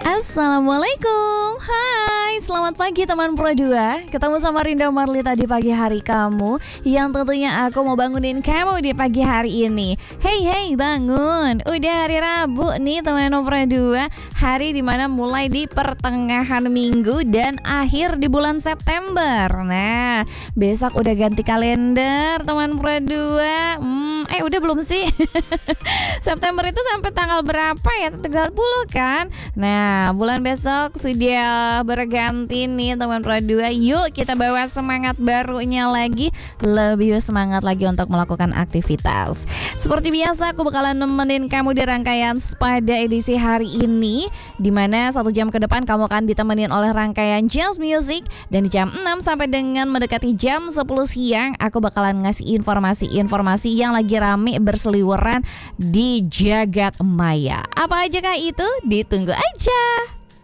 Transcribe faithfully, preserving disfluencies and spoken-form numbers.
Assalamualaikum. Hai, selamat pagi teman Pro dua. Ketemu sama Rinda Marlita di pagi hari kamu, yang tentunya aku mau bangunin kamu di pagi hari ini. Hey hey bangun, udah hari Rabu nih teman Pro dua. Hari dimana mulai di pertengahan minggu dan akhir di bulan September. Nah, besok udah ganti kalender teman Pro dua. Hmm, eh udah belum sih? September itu sampai tanggal berapa ya? tiga puluh kan? Nah, bulan besok sudah berganti nih teman Pro dua. Yuk kita bawa semangat barunya lagi, lebih semangat lagi untuk melakukan aktivitas. Seperti biasa aku bakalan nemenin kamu di rangkaian pada edisi hari ini, dimana satu jam ke depan kamu akan ditemenin oleh rangkaian Jams Music. Dan di jam enam sampai dengan mendekati jam sepuluh siang, aku bakalan ngasih informasi-informasi yang lagi rame berseliweran di jagat maya. Apa aja kah itu? Ditunggu aja.